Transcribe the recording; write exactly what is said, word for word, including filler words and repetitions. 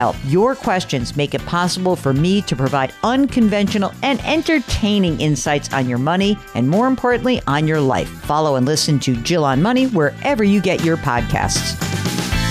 help. Your questions make it possible for me to provide unconventional and entertaining insights on your money and, more importantly, on your life. Follow and listen to Jill on Money wherever you get your podcasts.